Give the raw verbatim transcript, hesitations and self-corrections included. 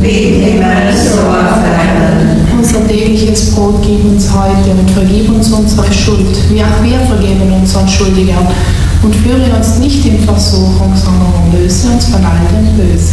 wie im Himmel, so auf Erden. Unser tägliches Brot gib uns heute und vergib uns unsere Schuld, wie auch wir vergeben unseren Schuldigern. Und führe uns nicht in Versuchung, sondern löse uns von all dem Bösen.